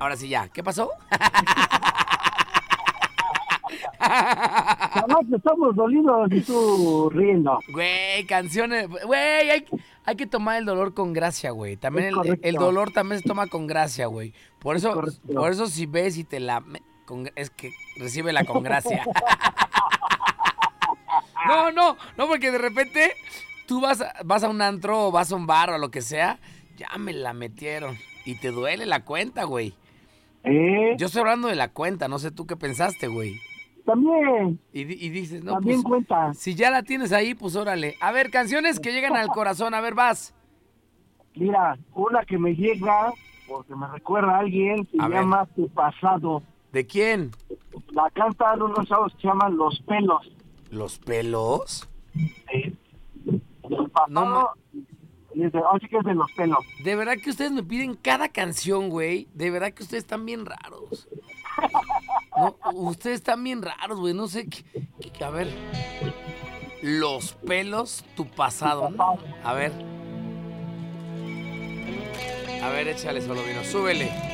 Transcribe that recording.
Ahora sí ya. ¿Qué pasó? Además estamos dolidos y tú riendo. Güey, canciones. Güey, hay que tomar el dolor con gracia, güey. También Es el correcto, dolor también se toma con gracia, güey. es correcto. Por eso si ves y te la... es que recíbela con gracia. No, porque de repente tú vas a un antro o vas a un bar o a lo que sea, ya me la metieron. Y te duele la cuenta, güey. ¿Eh? Yo estoy hablando de la cuenta, no sé tú qué pensaste, güey. También, Y dices, no, también pues, cuenta. si ya la tienes ahí, pues órale. A ver, canciones que llegan al corazón, a ver, vas. Mira, una que me llega, porque me recuerda a alguien, se A ver. llama Tu Pasado. ¿De quién? La cantan unos chavos que se llaman Los Pelos. ¿Los pelos? ¿Eh? El No, pasado, así que es de Los Pelos. de verdad que ustedes me piden cada canción, güey. De verdad que ustedes están bien raros. No, ustedes están bien raros, güey. No sé a ver. Los pelos, tu pasado, ¿no? A ver. A ver, échale solo vino. Súbele.